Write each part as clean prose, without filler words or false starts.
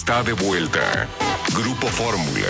está de vuelta. Grupo Fórmula.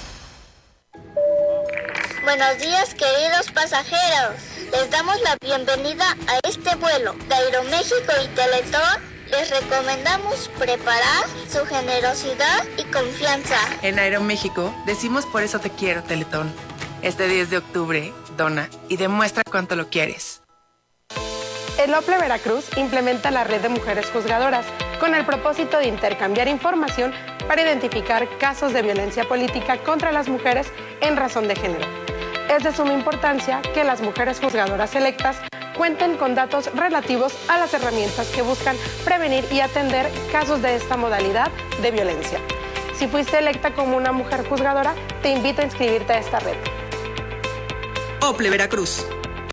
Buenos días, queridos pasajeros. Les damos la bienvenida a este vuelo de Aeroméxico y Teletón. Les recomendamos preparar su generosidad y confianza. En Aeroméxico decimos por eso te quiero, Teletón. Este 10 de octubre, dona y demuestra cuánto lo quieres. El OPLE Veracruz implementa la red de mujeres juzgadoras con el propósito de intercambiar información para identificar casos de violencia política contra las mujeres en razón de género. Es de suma importancia que las mujeres juzgadoras electas cuenten con datos relativos a las herramientas que buscan prevenir y atender casos de esta modalidad de violencia. Si fuiste electa como una mujer juzgadora, te invito a inscribirte a esta red. OPLE Veracruz.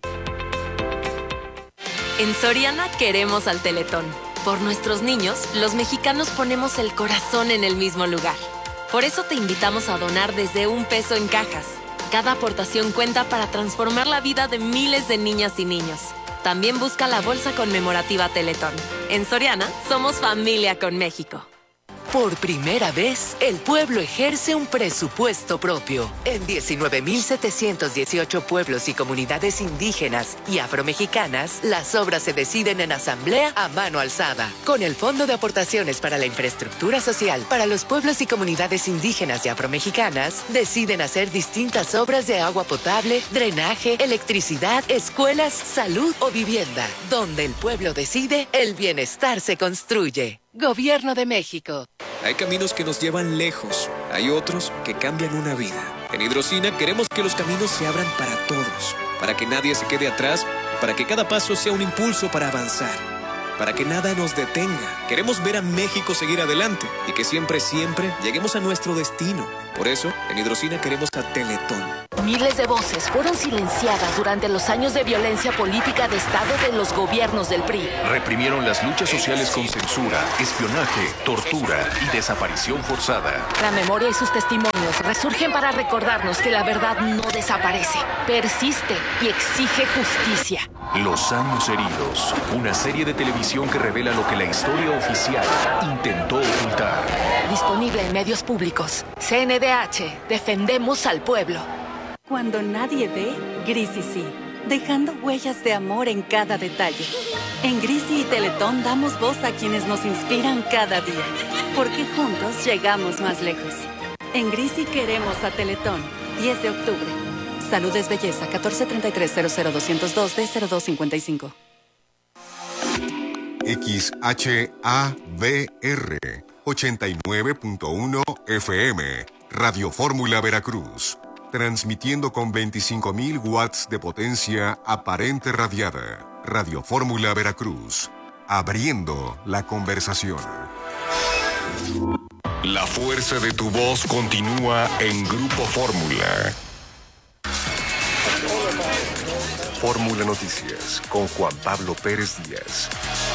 En Soriana queremos al Teletón. Por nuestros niños, los mexicanos ponemos el corazón en el mismo lugar. Por eso te invitamos a donar desde $1 en cajas. Cada aportación cuenta para transformar la vida de miles de niñas y niños. También busca la bolsa conmemorativa Teletón. En Soriana, somos familia con México. Por primera vez, el pueblo ejerce un presupuesto propio. En 19.718 pueblos y comunidades indígenas y afromexicanas, las obras se deciden en asamblea a mano alzada. Con el Fondo de Aportaciones para la Infraestructura Social para los pueblos y comunidades indígenas y afromexicanas, deciden hacer distintas obras de agua potable, drenaje, electricidad, escuelas, salud o vivienda. Donde el pueblo decide, el bienestar se construye. Gobierno de México. Hay caminos que nos llevan lejos, hay otros que cambian una vida. En Hidrocina queremos que los caminos se abran para todos, para que nadie se quede atrás, para que cada paso sea un impulso para avanzar, para que nada nos detenga. Queremos ver a México seguir adelante y que siempre, siempre lleguemos a nuestro destino. Por eso, en Hidrocina queremos a Teletón. Miles de voces fueron silenciadas durante los años de violencia política de Estado de los gobiernos del PRI. Reprimieron las luchas sociales con censura, espionaje, tortura y desaparición forzada. La memoria y sus testimonios resurgen para recordarnos que la verdad no desaparece, persiste y exige justicia. Los años heridos, una serie de televisión que revela lo que la historia oficial intentó ocultar. Disponible en medios públicos. CNDH, defendemos al pueblo. Cuando nadie ve, Grisi sí, dejando huellas de amor en cada detalle. En Grisi y Teletón damos voz a quienes nos inspiran cada día, porque juntos llegamos más lejos. En Grisi queremos a Teletón, 10 de octubre. Salud es belleza, 1433-00202-D0255. XHABR 89.1 FM, Radio Fórmula Veracruz. Transmitiendo con 25.000 watts de potencia aparente radiada. Radio Fórmula Veracruz. Abriendo la conversación. La fuerza de tu voz continúa en Grupo Fórmula. Fórmula Noticias con Juan Pablo Pérez Díaz.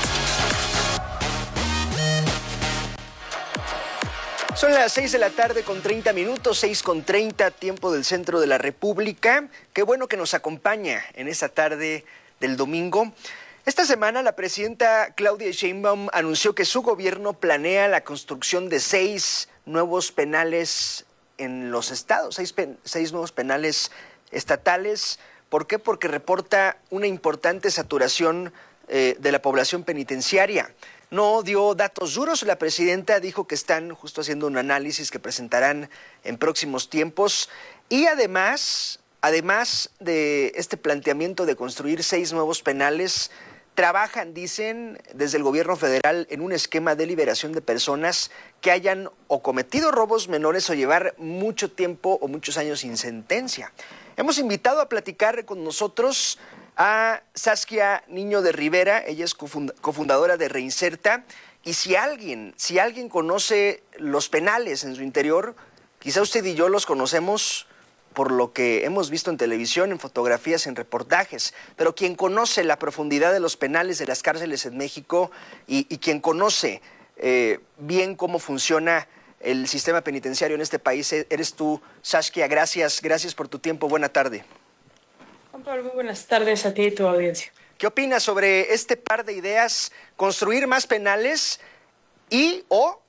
Son las 6 de la tarde con 30 minutos, 6:30, tiempo del centro de la República. Qué bueno que nos acompaña en esta tarde del domingo. Esta semana la presidenta Claudia Sheinbaum anunció que su gobierno planea la construcción de 6 nuevos penales en los estados, 6 nuevos penales estatales. ¿Por qué? Porque reporta una importante saturación de la población penitenciaria. No dio datos duros, la presidenta dijo que están justo haciendo un análisis que presentarán en próximos tiempos y además de este planteamiento de construir 6 nuevos penales, trabajan, dicen, desde el gobierno federal en un esquema de liberación de personas que hayan o cometido robos menores o llevar mucho tiempo o muchos años sin sentencia. Hemos invitado a platicar con nosotros a Saskia Niño de Rivera, ella es cofundadora de Reinserta, y si alguien conoce los penales en su interior, quizá usted y yo los conocemos por lo que hemos visto en televisión, en fotografías, en reportajes, pero quien conoce la profundidad de los penales de las cárceles en México y quien conoce bien cómo funciona el sistema penitenciario en este país, eres tú, Saskia. Gracias por tu tiempo, buena tarde. Juan Pablo, muy buenas tardes a ti y tu audiencia. ¿Qué opinas sobre este par de ideas, construir más penales y o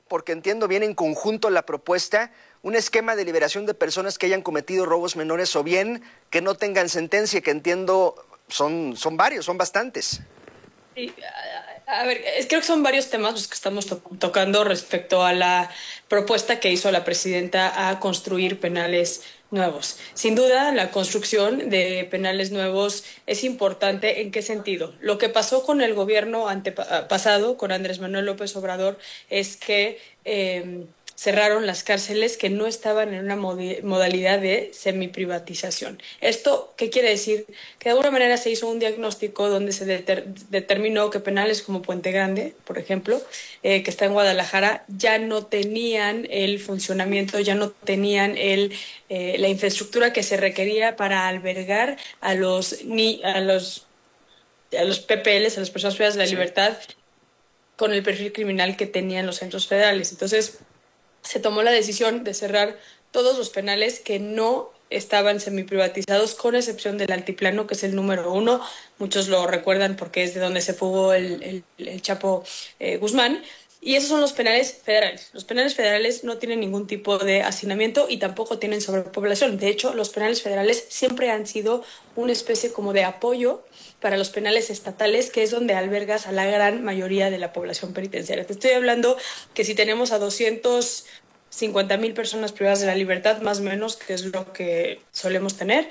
porque entiendo bien en conjunto la propuesta, un esquema de liberación de personas que hayan cometido robos menores o bien que no tengan sentencia, que entiendo son varios, son bastantes. Sí, a ver, creo que son varios temas los que estamos tocando respecto a la propuesta que hizo la presidenta a construir penales nuevos. Sin duda, la construcción de penales nuevos es importante. ¿En qué sentido? Lo que pasó con el gobierno pasado, con Andrés Manuel López Obrador, es que cerraron las cárceles que no estaban en una modalidad de semiprivatización. ¿Esto qué quiere decir? Que de alguna manera se hizo un diagnóstico donde se determinó que penales como Puente Grande, por ejemplo, que está en Guadalajara, ya no tenían el funcionamiento, ya no tenían la infraestructura que se requería para albergar a los PPLs, a las personas privadas de la libertad, con el perfil criminal que tenían los centros federales. Entonces, se tomó la decisión de cerrar todos los penales que no estaban semiprivatizados, con excepción del Altiplano, que es el número 1. Muchos lo recuerdan porque es de donde se fugó el Chapo Guzmán. Y esos son los penales federales. Los penales federales no tienen ningún tipo de hacinamiento y tampoco tienen sobrepoblación. De hecho, los penales federales siempre han sido una especie como de apoyo para los penales estatales, que es donde albergas a la gran mayoría de la población penitenciaria. Te estoy hablando que si tenemos a 250,000 personas privadas de la libertad, más o menos, que es lo que solemos tener,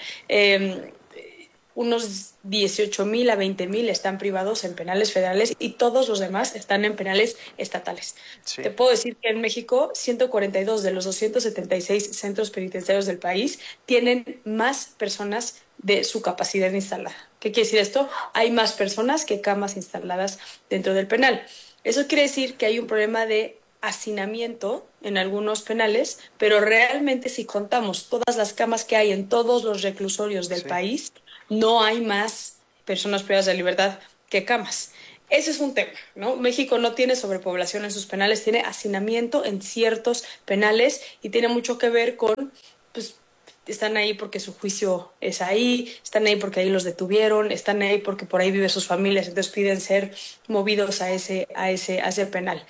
unos 18,000 a 20,000 están privados en penales federales y todos los demás están en penales estatales. Sí. Te puedo decir que en México 142 de los 276 centros penitenciarios del país tienen más personas de su capacidad instalada. ¿Qué quiere decir esto? Hay más personas que camas instaladas dentro del penal. Eso quiere decir que hay un problema de hacinamiento en algunos penales, pero realmente si contamos todas las camas que hay en todos los reclusorios del país, no hay más personas privadas de libertad que camas. Ese es un tema, ¿no? México no tiene sobrepoblación en sus penales, tiene hacinamiento en ciertos penales y tiene mucho que ver con, pues, están ahí porque su juicio es ahí, están ahí porque ahí los detuvieron, están ahí porque por ahí viven sus familias, entonces piden ser movidos a ese penal.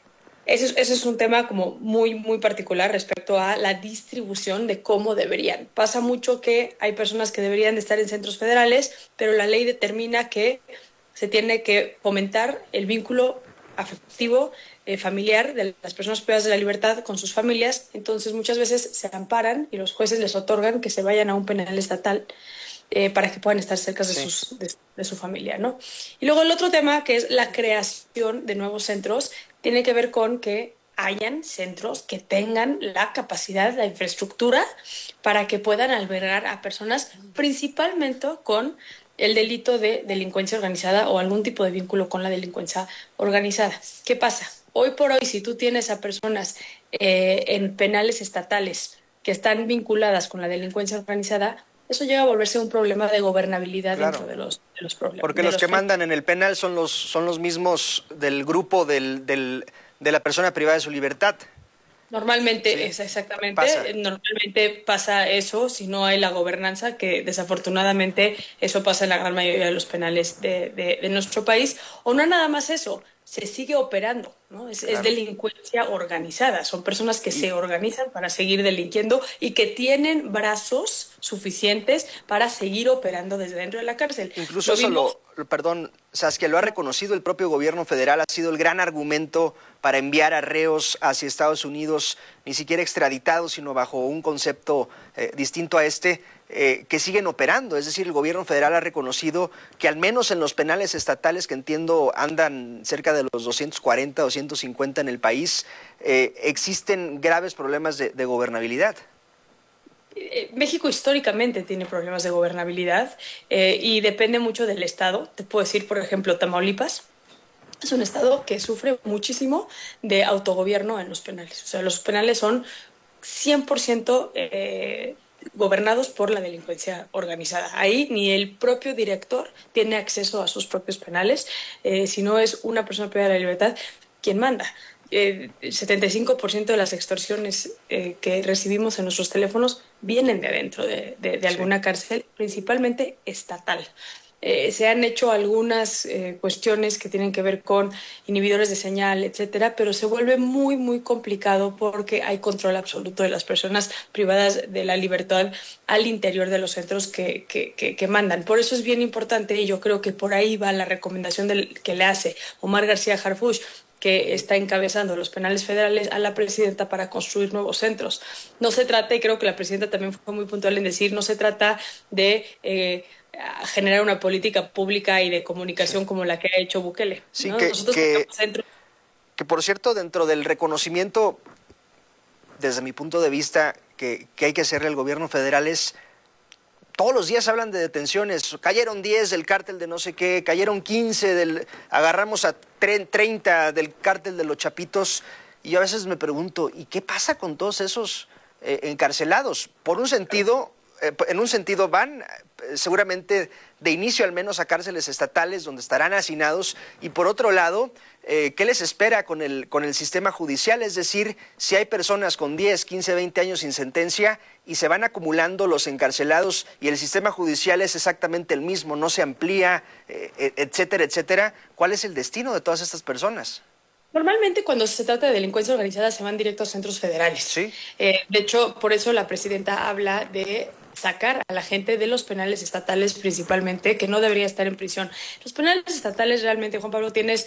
Ese es un tema como muy, muy particular respecto a la distribución de cómo deberían. Pasa mucho que hay personas que deberían de estar en centros federales, pero la ley determina que se tiene que fomentar el vínculo afectivo, familiar de las personas privadas de la libertad con sus familias. Entonces muchas veces se amparan y los jueces les otorgan que se vayan a un penal estatal para que puedan estar cerca de su familia, ¿no? Y luego el otro tema, que es la creación de nuevos centros, tiene que ver con que hayan centros que tengan la capacidad, la infraestructura para que puedan albergar a personas principalmente con el delito de delincuencia organizada o algún tipo de vínculo con la delincuencia organizada. ¿Qué pasa? Hoy por hoy, si tú tienes a personas en penales estatales que están vinculadas con la delincuencia organizada, eso llega a volverse un problema de gobernabilidad dentro de los problemas. Porque los que mandan en el penal son los mismos del grupo de la persona privada de su libertad. Normalmente, exactamente. Normalmente pasa eso si no hay la gobernanza, que desafortunadamente eso pasa en la gran mayoría de los penales de nuestro país. O no nada más eso, se sigue operando, ¿no? Es delincuencia organizada. Son personas que se organizan para seguir delinquiendo y que tienen brazos suficientes para seguir operando desde dentro de la cárcel. Incluso Saskia, lo ha reconocido el propio gobierno federal, ha sido el gran argumento para enviar a reos hacia Estados Unidos, ni siquiera extraditados, sino bajo un concepto distinto a que siguen operando. Es decir, el gobierno federal ha reconocido que al menos en los penales estatales, que entiendo andan cerca de los 240, 250 en el país, existen graves problemas de gobernabilidad. México históricamente tiene problemas de gobernabilidad y depende mucho del estado. Te puedo decir, por ejemplo, Tamaulipas es un estado que sufre muchísimo de autogobierno en los penales. O sea, los penales son 100% gobernados por la delincuencia organizada. Ahí ni el propio director tiene acceso a sus propios penales, sino es una persona privada de la libertad quien manda. El 75% de las extorsiones que recibimos en nuestros teléfonos vienen de adentro de alguna cárcel, principalmente estatal. Se han hecho algunas cuestiones que tienen que ver con inhibidores de señal, etcétera, pero se vuelve muy, muy complicado porque hay control absoluto de las personas privadas de la libertad al interior de los centros que mandan. Por eso es bien importante, y yo creo que por ahí va la recomendación que le hace Omar García Harfuch, que está encabezando los penales federales, a la presidenta para construir nuevos centros. No se trata, y creo que la presidenta también fue muy puntual en decir, no se trata de generar una política pública y de comunicación como la que ha hecho Bukele. Sí, ¿no? que por cierto, dentro del reconocimiento, desde mi punto de vista, que hay que hacerle al gobierno federal es... Todos los días hablan de detenciones, cayeron 10 del cártel de no sé qué, cayeron 15, agarramos a 30 del cártel de los Chapitos, y yo a veces me pregunto, ¿y qué pasa con todos esos encarcelados? En un sentido van seguramente de inicio al menos a cárceles estatales donde estarán hacinados, y por otro lado, ¿qué les espera con el sistema judicial? Es decir, si hay personas con 10, 15, 20 años sin sentencia y se van acumulando los encarcelados y el sistema judicial es exactamente el mismo, no se amplía, etcétera, etcétera, ¿cuál es el destino de todas estas personas? Normalmente cuando se trata de delincuencia organizada se van directo a centros federales. ¿Sí? De hecho, por eso la presidenta habla de sacar a la gente de los penales estatales principalmente, que no debería estar en prisión. Los penales estatales realmente, Juan Pablo, tienes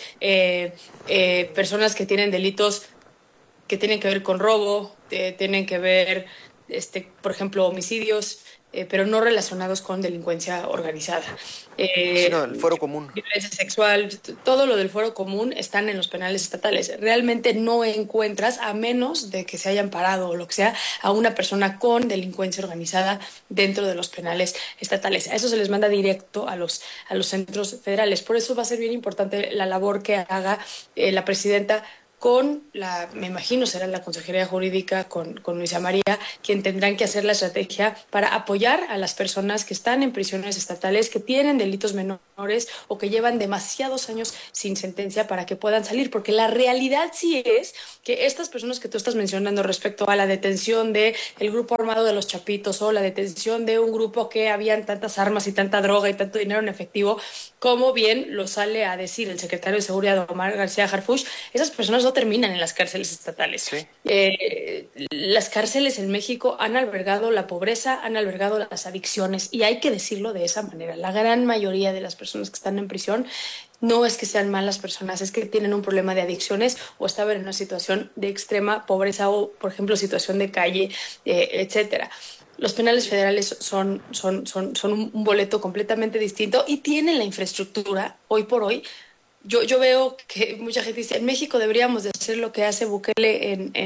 personas que tienen delitos que tienen que ver con robo, tienen que ver, por ejemplo, homicidios, pero no relacionados con delincuencia organizada. Sino el fuero común. Violencia sexual, todo lo del fuero común están en los penales estatales. Realmente no encuentras, a menos de que se hayan parado o lo que sea, a una persona con delincuencia organizada dentro de los penales estatales. A eso se les manda directo a los centros federales. Por eso va a ser bien importante la labor que haga la presidenta con me imagino será la Consejería Jurídica, con Luisa María, quien tendrán que hacer la estrategia para apoyar a las personas que están en prisiones estatales, que tienen delitos menores o que llevan demasiados años sin sentencia para que puedan salir, porque la realidad sí es que estas personas que tú estás mencionando respecto a la detención del grupo armado de los Chapitos o la detención de un grupo que habían tantas armas y tanta droga y tanto dinero en efectivo, como bien lo sale a decir el secretario de Seguridad, Omar García Harfuch, esas personas no terminan en las cárceles estatales. Sí. Las cárceles en México han albergado la pobreza, han albergado las adicciones, y hay que decirlo de esa manera. La gran mayoría de las personas que están en prisión no es que sean malas personas, es que tienen un problema de adicciones o estaban en una situación de extrema pobreza o, por ejemplo, situación de calle, etcétera. Los penales federales son un boleto completamente distinto y tienen la infraestructura hoy por hoy. Yo veo que mucha gente dice, en México deberíamos de hacer lo que hace Bukele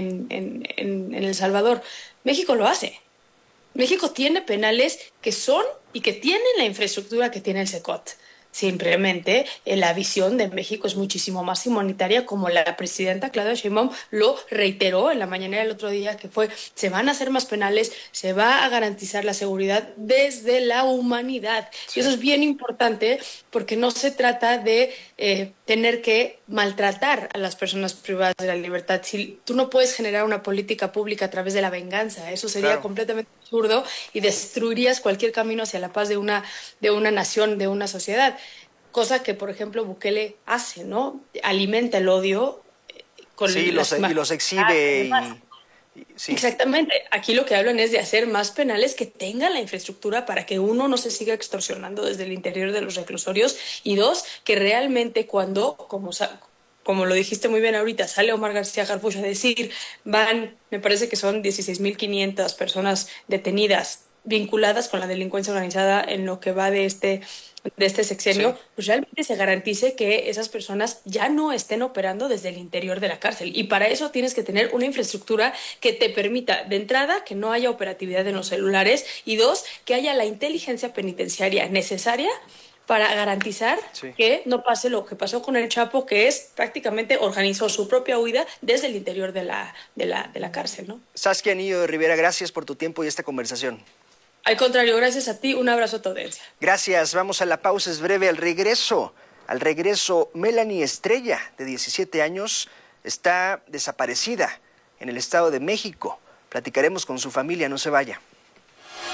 en El Salvador. México lo hace. México tiene penales que son y que tienen la infraestructura que tiene el CECOT. Simplemente la visión de México es muchísimo más humanitaria, como la presidenta Claudia Sheinbaum lo reiteró en la mañanera el otro día, que fue, se van a hacer más penales, se va a garantizar la seguridad desde la humanidad. Sí. Y eso es bien importante porque no se trata de tener que maltratar a las personas privadas de la libertad. Si tú no puedes generar una política pública a través de la venganza, eso sería completamente absurdo y destruirías cualquier camino hacia la paz de una nación, de una sociedad. Cosa que, por ejemplo, Bukele hace, ¿no? Alimenta el odio con y los exhibe. Sí. Exactamente. Aquí lo que hablan es de hacer más penales que tengan la infraestructura para que, uno, no se siga extorsionando desde el interior de los reclusorios, y dos, que realmente cuando, como lo dijiste muy bien ahorita, sale Omar García Harfuch a decir, me parece que son 16.500 personas detenidas vinculadas con la delincuencia organizada en lo que va de este sexenio, sí, pues realmente se garantice que esas personas ya no estén operando desde el interior de la cárcel. Y para eso tienes que tener una infraestructura que te permita, de entrada, que no haya operatividad en los celulares, y dos, que haya la inteligencia penitenciaria necesaria para garantizar que no pase lo que pasó con el Chapo, que es prácticamente organizó su propia huida desde el interior de la cárcel, ¿no? Saskia Anillo de Rivera, gracias por tu tiempo y esta conversación. Al contrario, gracias a ti, un abrazo a tu audiencia. Gracias, vamos a la pausa, es breve. Al regreso, Melanie Estrella, de 17 años, está desaparecida en el Estado de México. Platicaremos con su familia, no se vaya.